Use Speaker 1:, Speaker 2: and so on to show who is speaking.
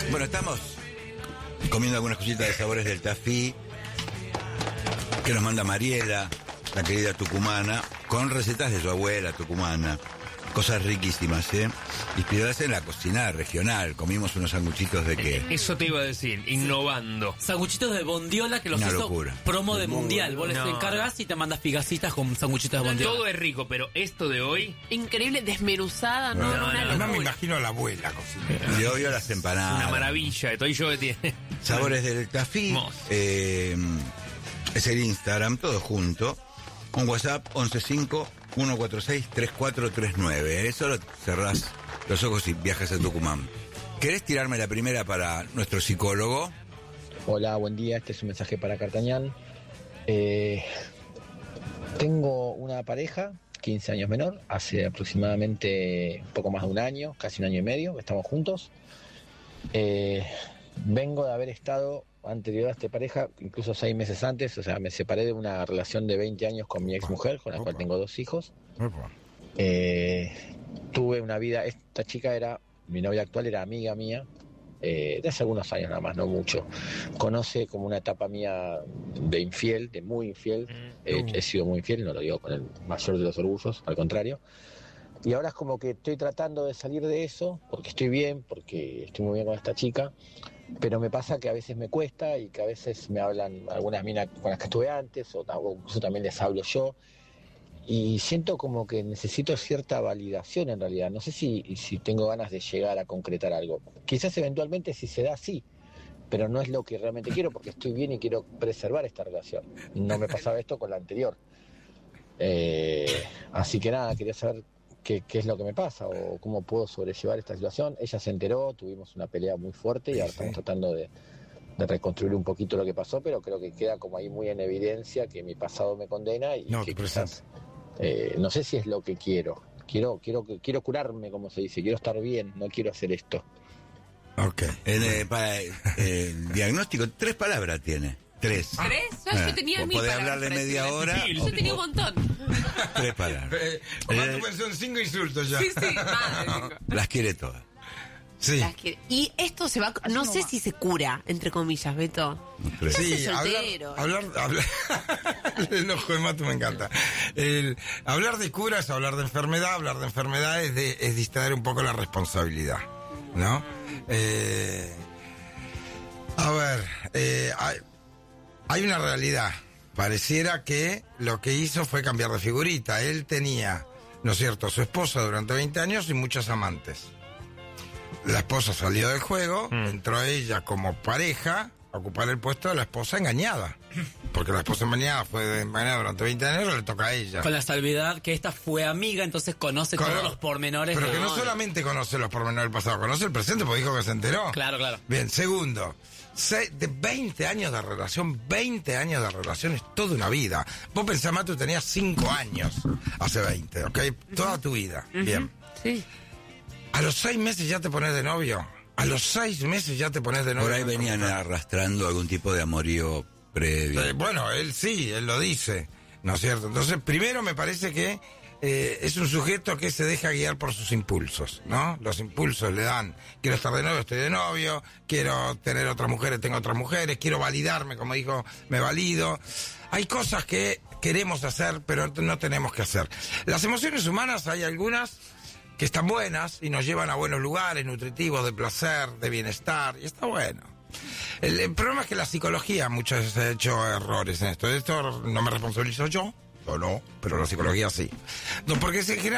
Speaker 1: Bueno, estamos comiendo algunas cositas de sabores del Tafí que nos manda Mariela, la querida tucumana, con recetas de su abuela tucumana. Cosas riquísimas, inspiradas en la cocina regional. Comimos unos sanguchitos de qué.
Speaker 2: Eso te iba a decir, innovando.
Speaker 3: Sanguchitos de bondiola que los
Speaker 1: Una
Speaker 3: hizo
Speaker 1: locura.
Speaker 3: promo de mundial. Vos les encargas y te mandas pigacitas con sanguchitos de bondiola.
Speaker 2: Todo es rico, pero esto de hoy...
Speaker 4: Increíble, desmenuzada, ¿no? Una
Speaker 5: Además me
Speaker 4: locura.
Speaker 5: imagino a la abuela cocinando.
Speaker 1: De hoy a las empanadas.
Speaker 2: Una maravilla, de todo yo que tiene.
Speaker 1: Sabores del Tafí.
Speaker 2: Hermoso.
Speaker 1: Es el Instagram, todo junto. Un WhatsApp 115-146-3439. Solo cerrás los ojos y viajas a Tucumán. ¿Querés tirarme la primera para nuestro psicólogo?
Speaker 6: Hola, buen día. Este es un mensaje para Cartañán. Tengo una pareja, 15 años menor, hace aproximadamente un poco más de un año, casi un año y medio, que estamos juntos. Vengo de haber estado anterior a esta pareja, incluso 6 meses antes, o sea, me separé de una relación de 20 años con mi ex mujer, con la cual tengo 2 hijos. Tuve una vida, esta chica era, mi novia actual era amiga mía, de hace algunos años nada más, no mucho. Conoce como una etapa mía de infiel, de muy infiel. He sido muy infiel, no lo digo con el mayor de los orgullos, al contrario. Y ahora es como que estoy tratando de salir de eso, porque estoy bien, porque estoy muy bien con esta chica, pero me pasa que a veces me cuesta y que a veces me hablan algunas minas con las que estuve antes, o incluso también les hablo yo, y siento como que necesito cierta validación en realidad. No sé si tengo ganas de llegar a concretar algo. Quizás eventualmente si se da, sí, pero no es lo que realmente quiero, porque estoy bien y quiero preservar esta relación. No me pasaba esto con la anterior. Así que nada, quería saber qué es lo que me pasa o cómo puedo sobrellevar esta situación. Ella se enteró, tuvimos una pelea muy fuerte y ahora estamos tratando de reconstruir un poquito lo que pasó, pero creo que queda como ahí muy en evidencia que mi pasado me condena y que quizás no sé si es lo que quiero. Quiero curarme, como se dice, quiero estar bien, no quiero hacer esto.
Speaker 5: Ok.
Speaker 1: Para el diagnóstico, 3 palabras tiene. 3.
Speaker 4: ¿3? Yo tenía
Speaker 1: Podés hablarle media hora.
Speaker 4: Yo tenía un montón.
Speaker 1: 3 palabras.
Speaker 5: ¿Cuánto pensó en 5 insultos ya?
Speaker 4: Sí, madre.
Speaker 1: Las quiere todas.
Speaker 5: Sí.
Speaker 4: Y esto se va, no sé si se cura, entre comillas, Beto.
Speaker 5: Sí,
Speaker 4: soltero.
Speaker 5: hablar el enojo de Matu me encanta. Hablar de cura es hablar de enfermedad, hablar de enfermedad es distraer un poco la responsabilidad, ¿no? Hay una realidad. Pareciera que lo que hizo fue cambiar de figurita. Él tenía, ¿no es cierto?, su esposa durante 20 años y muchas amantes. La esposa salió del juego, entró ella como pareja a ocupar el puesto de la esposa engañada. Porque la esposa engañada fue engañada durante 20 años, le toca a ella.
Speaker 3: Con la salvedad que esta fue amiga, entonces conoce todos los pormenores.
Speaker 5: Pero que no solamente conoce los pormenores del pasado, conoce el presente porque dijo que se enteró.
Speaker 3: Claro.
Speaker 5: Bien, segundo, de 20 años de relación, 20 años de relación es toda una vida. Vos pensás, Matu, tenías 5 años hace 20, ¿ok? Toda tu vida. Bien.
Speaker 4: Sí.
Speaker 5: A los 6 meses ya te pones de novio. A los 6 meses ya te pones de novio.
Speaker 1: Por ahí venían arrastrando algún tipo de amorío previo.
Speaker 5: Bueno, él lo dice, ¿no es cierto? Entonces, primero me parece que es un sujeto que se deja guiar por sus impulsos, ¿no? Los impulsos le dan, quiero estar de novio, estoy de novio, quiero tener otras mujeres, tengo otras mujeres, quiero validarme, como dijo, me valido. Hay cosas que queremos hacer, pero no tenemos que hacer. Las emociones humanas, hay algunas que están buenas y nos llevan a buenos lugares, nutritivos, de placer, de bienestar, y está bueno. El problema es que la psicología muchas veces ha hecho errores en esto. Esto no me responsabilizo yo no, pero la psicología sí. No, porque se genera